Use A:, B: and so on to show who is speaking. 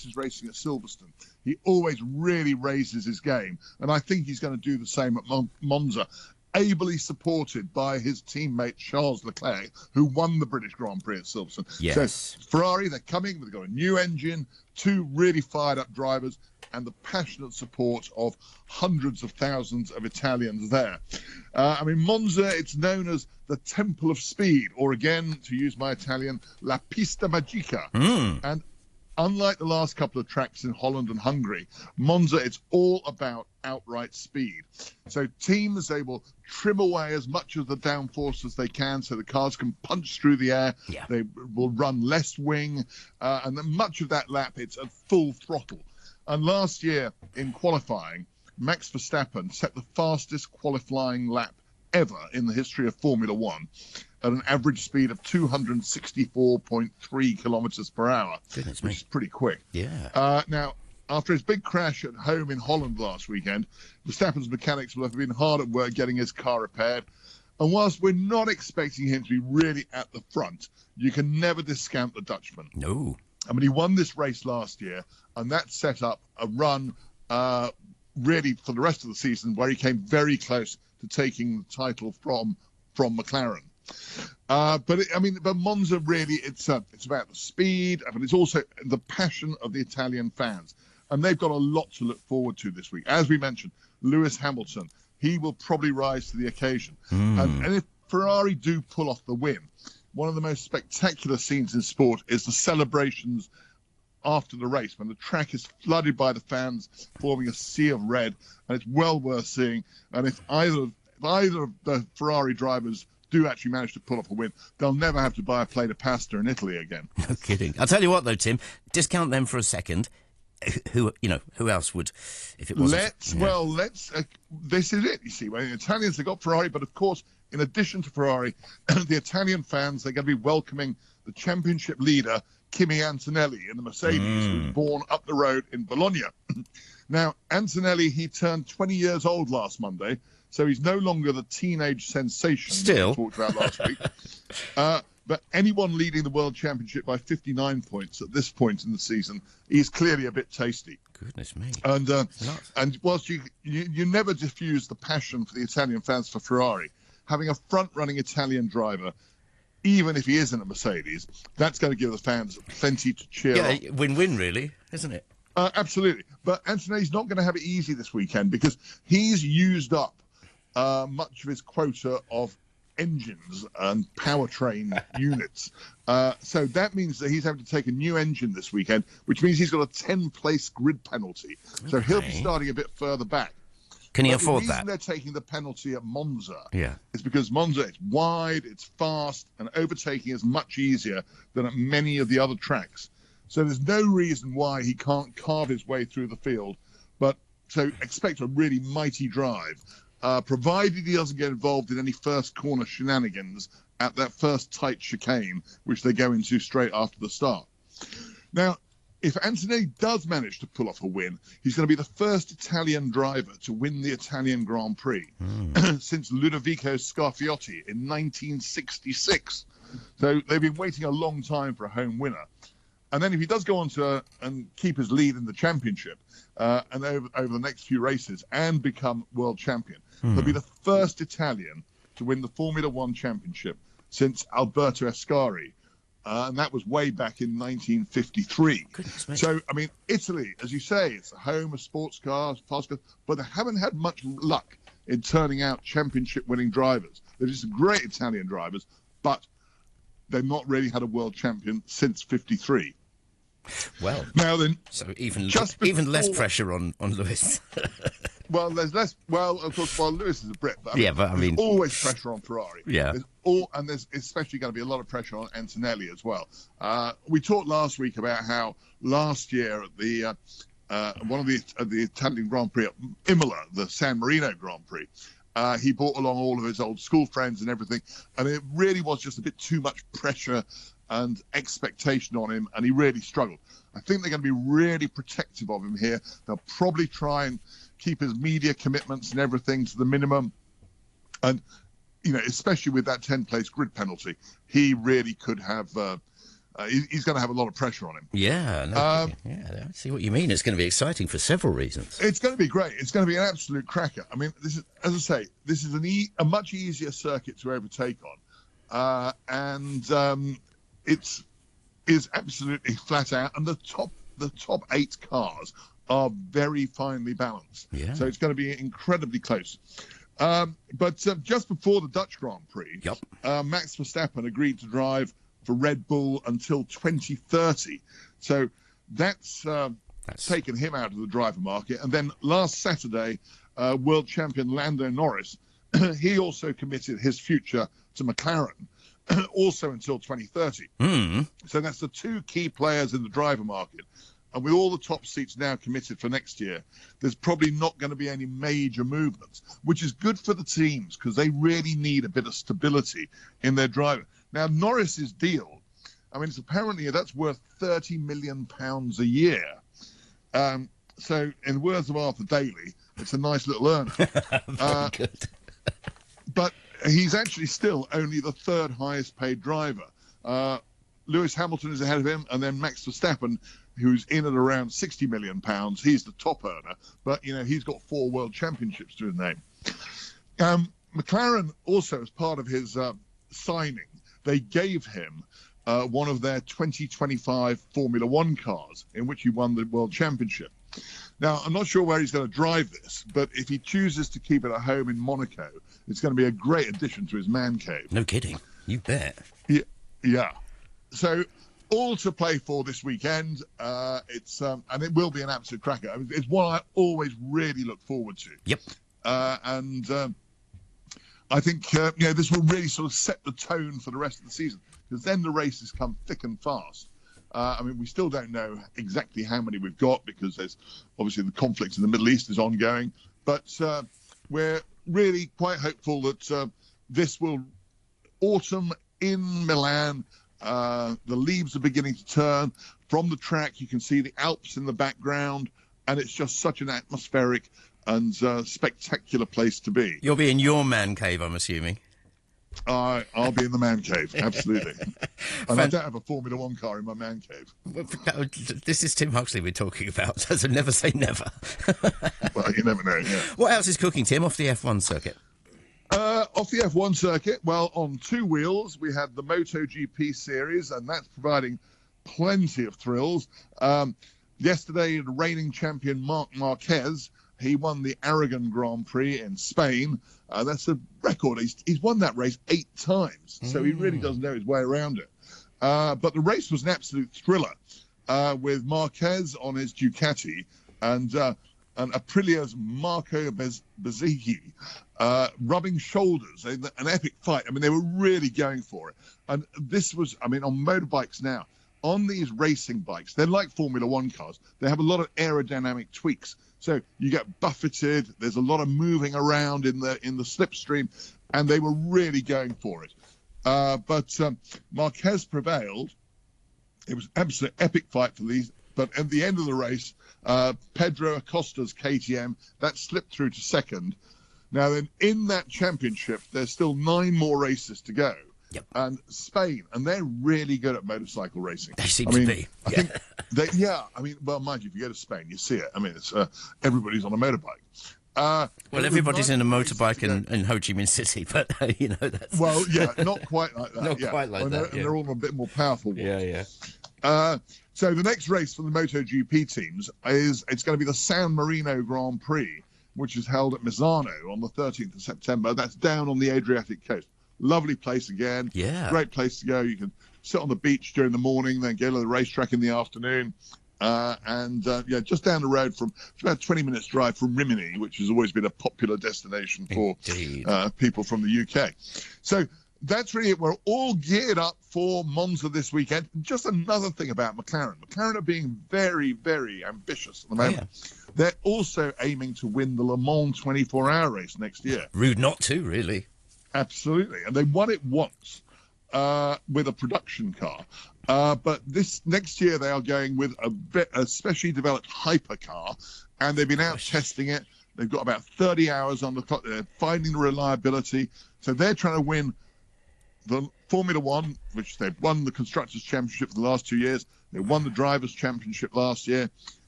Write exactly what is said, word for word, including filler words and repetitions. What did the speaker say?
A: races racing at Silverstone, he always really raises his game. And I think he's going to do the same at Mon- Monza, ably supported by his teammate Charles Leclerc, who won the British Grand Prix at Silverstone.
B: Yes.
A: So Ferrari, they're coming. They've got a new engine, two really fired-up drivers, and the passionate support of hundreds of thousands of Italians there. Uh, I mean, Monza, it's known as the Temple of Speed, or again, to use my Italian, La Pista Magica.
B: Mm.
A: And unlike the last couple of tracks in Holland and Hungary, Monza, it's all about outright speed. So teams, they will trim away as much of the downforce as they can so the cars can punch through the air.
B: Yeah.
A: They will run less wing, uh, and then much of that lap, it's at full throttle. And last year in qualifying, Max Verstappen set the fastest qualifying lap ever in the history of Formula One at an average speed of two hundred sixty-four point three kilometres per hour,
B: Goodness
A: which
B: me.
A: is pretty quick.
B: Yeah.
A: Uh, now, after his big crash at home in Holland last weekend, Verstappen's mechanics will have been hard at work getting his car repaired. And whilst we're not expecting him to be really at the front, you can never discount the Dutchman.
B: No.
A: I mean, he won this race last year, and that set up a run uh, really for the rest of the season where he came very close to taking the title from from McLaren. Uh, but, it, I mean, but Monza really, it's uh, it's about the speed, but it's also the passion of the Italian fans. And they've got a lot to look forward to this week. As we mentioned, Lewis Hamilton, he will probably rise to the occasion.
B: Mm.
A: And, and if Ferrari do pull off the win, one of the most spectacular scenes in sport is the celebrations after the race when the track is flooded by the fans, forming a sea of red, and it's well worth seeing. And if either, if either of the Ferrari drivers do actually manage to pull off a win, they'll never have to buy a plate of pasta in Italy again.
B: No kidding. I'll tell you what, though, Tim, discount them for a second. Who, you know, who else would, if it wasn't...
A: Let's,
B: yeah.
A: well, let's, uh, this is it, you see. Well, the Italians have got Ferrari, but of course, in addition to Ferrari, the Italian fans, they're going to be welcoming the championship leader, Kimi Antonelli, in the Mercedes,
B: Mm.
A: who was born up the road in Bologna. Now, Antonelli, he turned twenty years old last Monday, so he's no longer the teenage sensation
B: Still.
A: that we talked about last week. Uh, but anyone leading the World Championship by fifty-nine points at this point in the season is clearly a bit tasty.
B: Goodness me.
A: And uh,
B: Nuts.
A: and whilst you, you you never diffuse the passion for the Italian fans for Ferrari, having a front-running Italian driver, even if he isn't a Mercedes, that's going to give the fans plenty to cheer on.
B: Yeah, win-win, really, isn't it?
A: Uh, absolutely. But Antonelli's not going to have it easy this weekend because he's used up uh, much of his quota of engines and powertrain units. Uh, so that means that he's having to take a new engine this weekend, which means he's got a ten-place grid penalty. So he'll be
B: Okay.
A: starting a bit further back.
B: Can he
A: But
B: afford
A: the
B: that?
A: reason they're taking the penalty at Monza
B: Yeah.
A: is because Monza, it's wide, it's fast, and overtaking is much easier than at many of the other tracks. So there's no reason why he can't carve his way through the field. But so expect a really mighty drive, uh, provided he doesn't get involved in any first corner shenanigans at that first tight chicane, which they go into straight after the start. Now, if Antonelli does manage to pull off a win, he's going to be the first Italian driver to win the Italian Grand Prix
B: Mm.
A: since Ludovico Scarfiotti in nineteen sixty-six. So they've been waiting a long time for a home winner. And then if he does go on to uh, and keep his lead in the championship uh, and over, over the next few races and become world champion,
B: Mm.
A: he'll be the first Italian to win the Formula One championship since Alberto Ascari. Uh, and that was way back in nineteen fifty-three.
B: Goodness me.
A: So, I mean, Italy, as you say, it's the home of sports cars, fast cars, but they haven't had much luck in turning out championship-winning drivers. They're just great Italian drivers, but they've not really had a world champion since fifty-three.
B: Well,
A: Now then,
B: so even
A: Just
B: even less
A: before-
B: pressure on, on Lewis.
A: well, there's less. Well, of course, while Lewis is a Brit, but I mean,
B: Yeah, but I
A: there's
B: mean-
A: always pressure on Ferrari.
B: Yeah.
A: There's all, and there's especially going to be a lot of pressure on Antonelli as well. Uh, we talked last week about how last year at the uh, uh, one of the uh, the Italian Grand Prix at Imola, the San Marino Grand Prix. Uh, he brought along all of his old school friends and everything, and it really was just a bit too much pressure and expectation on him, and he really struggled. I think they're going to be really protective of him here. They'll probably try and keep his media commitments and everything to the minimum. And, you know, especially with that ten-place grid penalty, he really could have uh, uh, he, he's going to have a lot of pressure on him.
B: Yeah, no, um, yeah, I see what you mean. It's going to be exciting for several reasons.
A: It's going to be great. It's going to be an absolute cracker. I mean, this is, as I say, this is an e- a much easier circuit to overtake on, uh, and um, it's is absolutely flat out. And the top the top eight cars are very finely balanced.
B: Yeah.
A: So it's going to be incredibly close. Um, but uh, just before the Dutch Grand Prix,
B: yep.
A: uh, Max Verstappen agreed to drive for Red Bull until twenty thirty. So that's, uh, that's taken him out of the driver market. And then last Saturday, uh, world champion Lando Norris, he also committed his future to McLaren, also until twenty thirty.
B: Mm.
A: So that's the two key players in the driver market. And with all the top seats now committed for next year, there's probably not going to be any major movements, which is good for the teams because they really need a bit of stability in their driver. Now, Norris's deal, I mean, it's apparently that's worth thirty million pounds a year. Um, so in words of Arthur Daly, it's a nice little earner.
B: Very
A: uh,
B: good.
A: But he's actually still only the third highest paid driver. Uh, Lewis Hamilton is ahead of him, and then Max Verstappen, who's in at around sixty million pounds. He's the top earner, but, you know, he's got four world championships to his name. Um, McLaren also, as part of his uh, signing, they gave him uh, one of their twenty twenty-five Formula One cars, in which he won the world championship. Now, I'm not sure where he's going to drive this, but if he chooses to keep it at home in Monaco, it's going to be a great addition to his man cave.
B: No kidding. You bet.
A: Yeah. yeah. So all to play for this weekend. Uh, it's um, and it will be an absolute cracker. I mean, it's one I always really look forward to.
B: Yep.
A: Uh, and um, I think uh, you know this will really sort of set the tone for the rest of the season, because then the races come thick and fast. Uh, I mean, we still don't know exactly how many we've got because there's obviously the conflict in the Middle East is ongoing. But uh, we're really quite hopeful that uh, this will autumn in Milan. Uh, the leaves are beginning to turn. From the track, you can see the Alps in the background, and it's just such an atmospheric and uh, spectacular place to be.
B: You'll be in your man cave, I'm assuming.
A: Uh, I'll be in the man cave, absolutely. And I don't have a Formula One car in my man cave.
B: Well, this is Tim Huxley we're talking about, so never say never.
A: Well, you never know, yeah.
B: What else is cooking, Tim, off the F one circuit?
A: Uh, off the F one circuit, well, on two wheels, we had the MotoGP series, and that's providing plenty of thrills. Um, yesterday, the reigning champion Marc Marquez, he won the Aragon Grand Prix in Spain. Uh, that's a record. He's, he's won that race eight times, so he really does know his way around it. Uh, but the race was an absolute thriller uh, with Marquez on his Ducati and uh, and Aprilia's Marco Bez- Bezzecchi uh, rubbing shoulders. An epic fight. I mean, they were really going for it. And this was, I mean, on motorbikes now, on these racing bikes, they're like Formula One cars. They have a lot of aerodynamic tweaks. So you get buffeted. There's a lot of moving around in the in the slipstream, and they were really going for it. Uh, but um, Marquez prevailed. It was an absolute epic fight for these. But at the end of the race, uh, Pedro Acosta's K T M, that slipped through to second. Now then, in that championship, there's still nine more races to go.
B: Yep.
A: And Spain, and they're really good at motorcycle racing.
B: They seem
A: I mean,
B: to be.
A: I
B: Yeah.
A: think they, yeah, I mean, well, mind you, if you go to Spain, you see it. I mean, it's uh, everybody's on a motorbike. Uh,
B: well, everybody's in a motorbike in, in Ho Chi Minh City, but, uh, you know, that's...
A: Well, yeah, not quite like that.
B: Not
A: yeah.
B: quite like
A: and
B: that,
A: they're,
B: yeah.
A: And they're all a bit more powerful ones.
B: Yeah, yeah.
A: Uh, so the next race for the MotoGP teams is, it's going to be the San Marino Grand Prix, which is held at Misano on the thirteenth of September. That's down on the Adriatic coast. Lovely place again.
B: Yeah.
A: Great place to go. You can sit on the beach during the morning, then go to the racetrack in the afternoon. Uh, and, uh, yeah, just down the road from, it's about twenty minutes drive from Rimini, which has always been a popular destination for uh, people from the U K. So that's really it. We're all geared up for Monza this weekend. Just another thing about McLaren. McLaren are being very, very ambitious at the moment.
B: Oh, yeah.
A: They're also aiming to win the Le Mans twenty-four hour race next year.
B: Rude not to, really.
A: Absolutely. And they won it once uh, with a production car. Uh, but this next year they are going with a, bit, a specially developed hypercar, and they've been out testing it. They've got about thirty hours on the clock. They're finding the reliability. So they're trying to win the Formula One, which they've won the Constructors' Championship for the last two years, they won the Drivers' Championship last year,